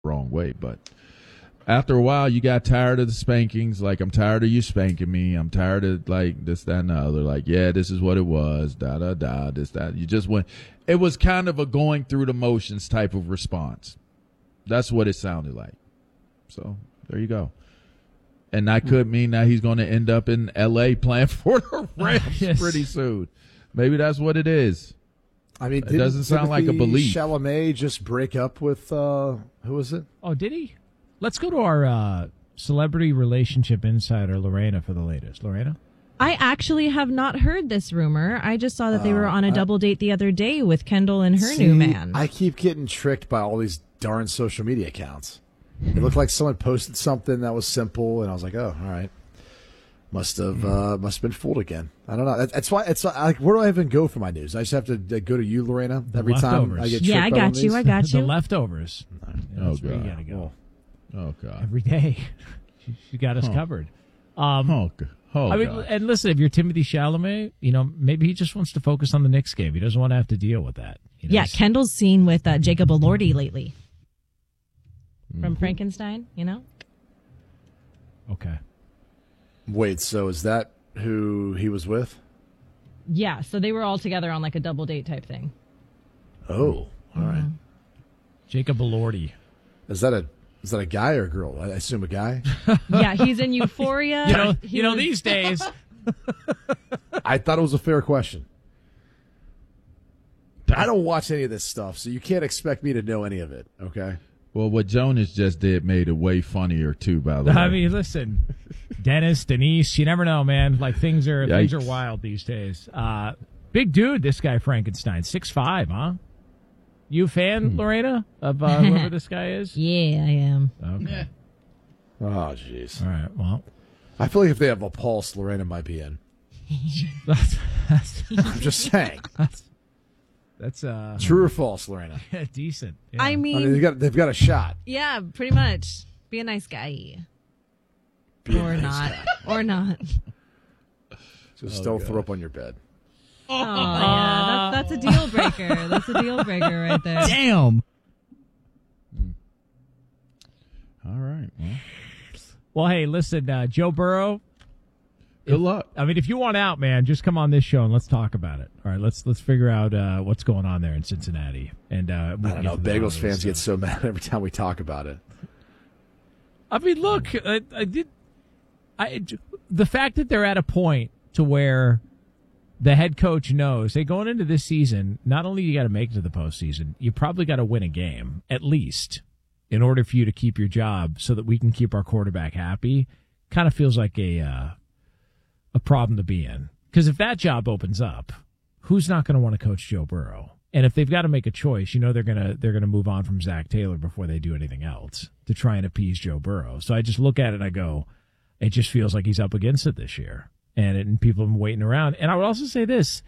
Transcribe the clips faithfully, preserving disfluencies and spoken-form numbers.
wrong way, but after a while, you got tired of the spankings. Like, I'm tired of you spanking me. I'm tired of, like, this, that, and the other. Like, yeah, this is what it was. Da, da, da, this, that. You just went. It was kind of a going through the motions type of response. That's what it sounded like. So, there you go. And that could mean that he's going to end up in L A playing for the Rams yes. pretty soon. Maybe that's what it is. I mean, it doesn't sound like a belief. Chalamet just break up with, uh, who was it? Oh, did he? Let's go to our uh, celebrity relationship insider, Lorena, for the latest. Lorena? I actually have not heard this rumor. I just saw that they were on a uh, double date the other day with Kendall and her see, new man. I keep getting tricked by all these darn social media accounts. It looked like someone posted something that was simple, and I was like, oh, all right. Must have uh, must have been fooled again. I don't know. That, that's why it's like, where do I even go for my news? I just have to uh, go to you, Lorena, every time I get tricked. Yeah, I got you. I got you. The leftovers. Oh, that's God. where you gotta go. Oh, God. Every day. she, she got us huh. covered. Um, oh, God. Oh, I mean, God. and listen, if you're Timothy Chalamet, you know, maybe he just wants to focus on the Knicks game. He doesn't want to have to deal with that. You know? Yeah, Kendall's seen with uh, Jacob Elordi lately. From Mm-hmm. Frankenstein, you know? Okay. Wait, so is that who he was with? Yeah, so they were all together on like a double date type thing. Oh, all right. Jacob Elordi. Is that a is that a guy or a girl? I assume a guy. Yeah, he's in Euphoria. You know, He you know was- these days. I thought it was a fair question. I don't watch any of this stuff, so you can't expect me to know any of it, okay? Well, what Jonas just did made it way funnier, too, by the way. I mean, listen, Dennis, Denise, you never know, man. Like, things are Yikes. things are wild these days. Uh, big dude, this guy Frankenstein, six five, huh? You a fan, Hmm. Lorena, of uh, whoever this guy is? Yeah, I am. Okay. Oh, jeez. All right, well. I feel like if they have a pulse, Lorena might be in. That's, that's, I'm just saying. that's, that's uh, True or false, Lorena? yeah, decent. Yeah. I I mean, mean, they've got they've got a shot. yeah, pretty much. Be a nice guy. Be a Or nice not. guy. Or not. Just don't throw up on your bed. Oh, yeah, that's, that's a deal breaker. That's a deal breaker right there. Damn. All right. Well, Well, hey, listen, uh, Joe Burrow. good if- luck. I mean, if you want out, man, just come on this show and let's talk about it. All right, let's let's figure out uh, what's going on there in Cincinnati. And uh, we I can don't know. get to the Bengals bottom of fans this get stuff. so mad every time we talk about it. I mean, look, I, I did. I the fact that they're at a point to where the head coach knows, hey, going into this season, not only you got to make it to the postseason, you probably got to win a game at least in order for you to keep your job, so that we can keep our quarterback happy. Kind of feels like a uh, a problem to be in, because if that job opens up, who's not going to want to coach Joe Burrow? And if they've got to make a choice, you know they're gonna they're gonna move on from Zach Taylor before they do anything else to try and appease Joe Burrow. So I just look at it and I go, it just feels like he's up against it this year, and, it, and people have been waiting around. And I would also say this,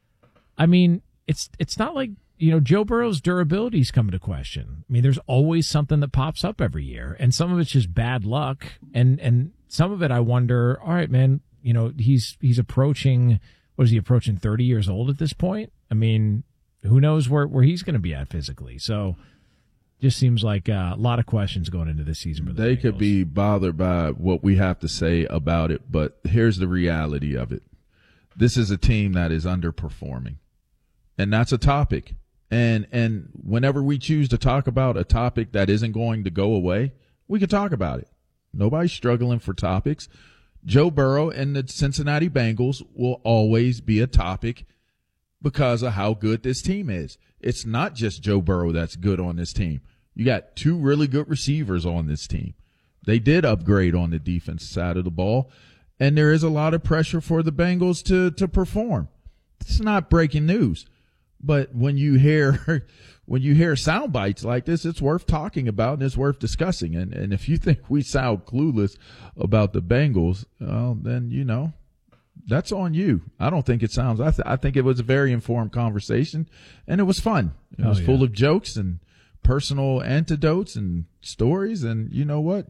I mean, it's it's not like, you know, Joe Burrow's durability is coming to question. I mean, there's always something that pops up every year, and some of it's just bad luck, and and some of it I wonder, all right, man, you know, he's he's approaching, what is he approaching, thirty years old at this point? I mean, who knows where, where he's going to be at physically. So just seems like uh, a lot of questions going into this season. For the They Bengals. could be bothered by what we have to say about it, but here's the reality of it. This is a team that is underperforming, and that's a topic. And and whenever we choose to talk about a topic that isn't going to go away, we can talk about it. Nobody's struggling for topics. Joe Burrow and the Cincinnati Bengals will always be a topic because of how good this team is. It's not just Joe Burrow that's good on this team. You got two really good receivers on this team. They did upgrade on the defense side of the ball, and there is a lot of pressure for the Bengals to to perform. It's not breaking news, but when you hear when you hear sound bites like this, it's worth talking about and it's worth discussing. And and if you think we sound clueless about the Bengals, well, then you know, that's on you. I don't think it sounds. I, th- I think it was a very informed conversation, and it was fun. It Oh, was yeah. full of jokes and personal anecdotes and stories. And you know what?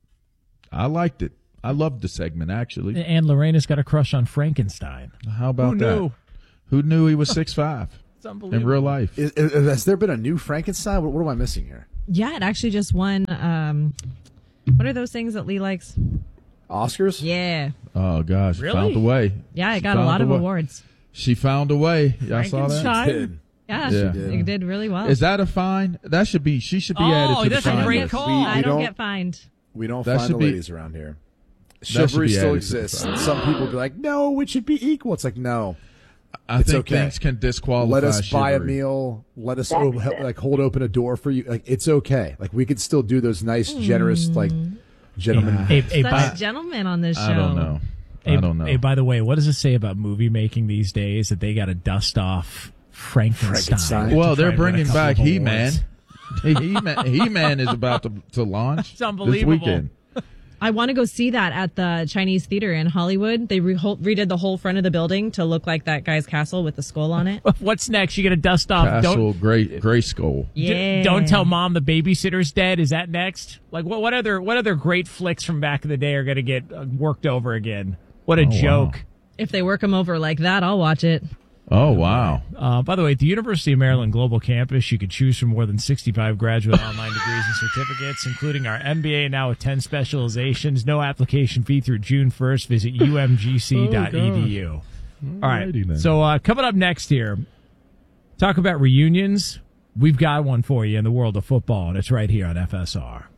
I liked it. I loved the segment, actually. And Lorena's got a crush on Frankenstein. How about Who that? knew? Who knew he was six five It's unbelievable. in real life? Is, is, has there been a new Frankenstein? What, what am I missing here? Yeah, it actually just won. Um, what are those things that Lee likes? Oscars? Yeah. Oh gosh, Really? found a way. Yeah, it She got a found lot of way. awards. She found a way. Y'all saw that? Frankenstein? Did. Yeah, Yeah. she did. It did really well. Is that a fine? That should be. She should be Oh, added to the that's a fine great list. call. We- I we don't don't- get fined. We don't That find should the be- ladies around here. should Chivalry be still added to the exists. fine. Some people be like, no, it should be equal. It's like, no. I It's think okay. things can disqualify. Let us buy a chivalry. meal. Let us o- help, like hold open a door for you. Like it's okay. Like we could still do those nice, generous, like gentlemen. Hey, hey, Such by, gentlemen on this show. I don't know. hey, I don't know. Hey, by the way, what does it say about movie making these days that they got to dust off Frankenstein? Frankenstein. to Well, try they're to win a bringing couple back of He Man. awards? He Man. He Man is about to to launch. It's unbelievable. This weekend. I want to go see that at the Chinese Theater in Hollywood. They re- redid the whole front of the building to look like that guy's castle with the skull on it. What's next? You got to dust off. Castle Don't Gray Gray Skull. d- Yeah. don't tell mom the babysitter's dead. Is that next? Like what? What other what other great flicks from back in the day are going to get uh, worked over again? What a Oh, wow. joke. If they work them over like that, I'll watch it. Oh wow. Uh, by the way, at the University of Maryland Global Campus, you can choose from more than sixty-five graduate online degrees and certificates, including our M B A now with ten specializations. No application fee through June first. Visit u m g c dot e d u. All right. Alrighty then. So uh, coming up next here, talk about reunions. We've got one for you in the world of football, and it's right here on F S R.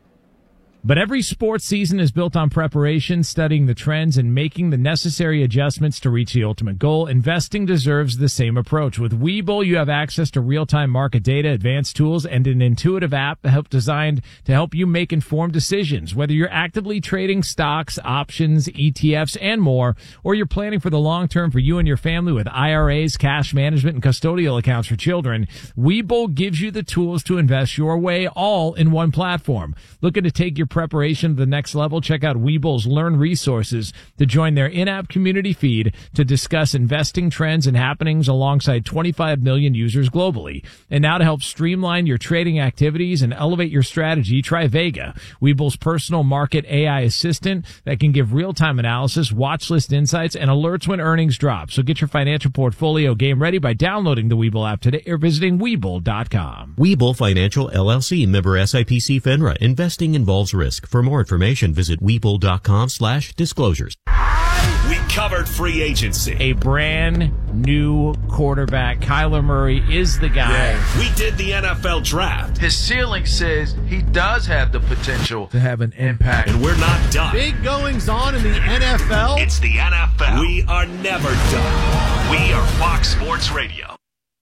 But every sports season is built on preparation, studying the trends, and making the necessary adjustments to reach the ultimate goal. Investing deserves the same approach. With Webull, you have access to real-time market data, advanced tools, and an intuitive app help designed to help you make informed decisions. Whether you're actively trading stocks, options, E T Fs, and more, or you're planning for the long term for you and your family with I R As, cash management, and custodial accounts for children, Webull gives you the tools to invest your way, all in one platform. Looking to take your preparation to the next level? Check out Webull's Learn resources to join their in-app community feed to discuss investing trends and happenings alongside twenty-five million users globally. And now to help streamline your trading activities and elevate your strategy, try Vega, Webull's personal market A I assistant that can give real-time analysis, watch list insights, and alerts when earnings drop. So get your financial portfolio game ready by downloading the Webull app today or visiting Webull dot com. Webull Financial L L C, member S I P C FINRA. Investing involves risk. For more information, visit Webull dot com slash disclosures. We covered free agency. A brand new quarterback, Kyler Murray, is the guy. We did the N F L draft. His ceiling says he does have the potential to have an impact. And we're not done. Big goings on in the N F L. It's the N F L. We are never done. We are Fox Sports Radio.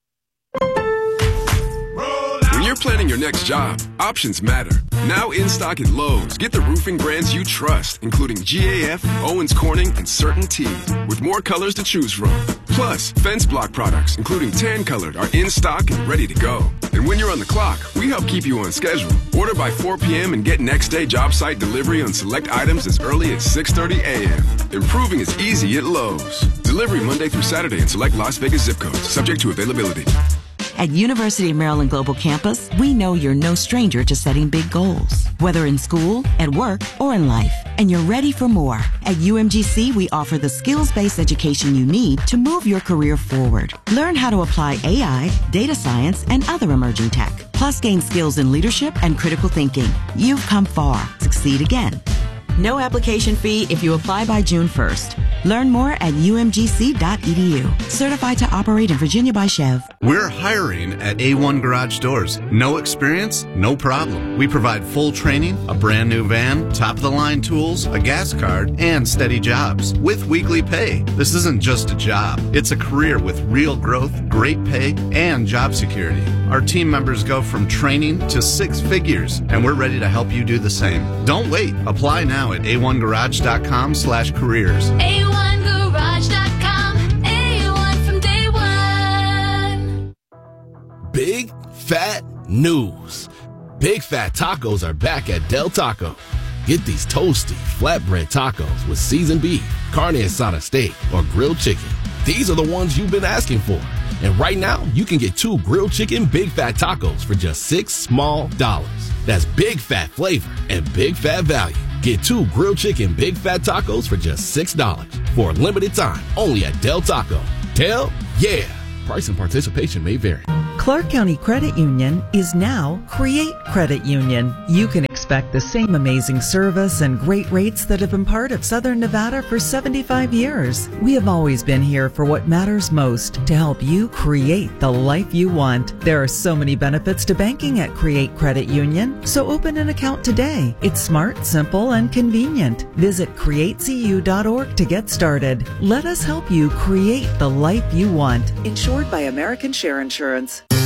When you're planning your next job, options matter. Now in stock at Lowe's, get the roofing brands you trust, including G A F, Owens Corning, and CertainT, with more colors to choose from. Plus, fence block products, including tan colored, are in stock and ready to go. And when you're on the clock, we help keep you on schedule. Order by four p.m. and get next day job site delivery on select items as early as six thirty a.m. Improving is easy at Lowe's. Delivery Monday through Saturday in select Las Vegas zip codes, subject to availability. At University of Maryland Global Campus, we know you're no stranger to setting big goals, whether in school, at work, or in life. And you're ready for more. At U M G C, we offer the skills-based education you need to move your career forward. Learn how to apply A I, data science, and other emerging tech. Plus, gain skills in leadership and critical thinking. You've come far. Succeed again. No application fee if you apply by June first. Learn more at u m g c dot e d u. Certified to operate in Virginia by Chev. We're hiring at A one Garage Doors. No experience? No problem. We provide full training, a brand new van, top-of-the-line tools, a gas card, and steady jobs with weekly pay. This isn't just a job. It's a career with real growth, great pay, and job security. Our team members go from training to six figures, and we're ready to help you do the same. Don't wait. Apply now at a one garage dot com slash careers. a one garage dot com. A one from day one. Big fat news. Big Fat Tacos are back at Del Taco. Get these toasty, flatbread tacos with seasoned beef, carne asada steak, or grilled chicken. These are the ones you've been asking for. And right now, you can get two grilled chicken Big Fat Tacos for just six small dollars. That's big fat flavor and big fat value. Get two grilled chicken Big Fat Tacos for just six dollars for a limited time only at Del Taco. Del, yeah. Price and participation may vary. Clark County Credit Union is now Create Credit Union. You can expect the same amazing service and great rates that have been part of Southern Nevada for seventy-five years. We have always been here for what matters most, to help you create the life you want. There are so many benefits to banking at Create Credit Union, so open an account today. It's smart, simple, and convenient. Visit create c u dot org to get started. Let us help you create the life you want. Insured by American Share Insurance.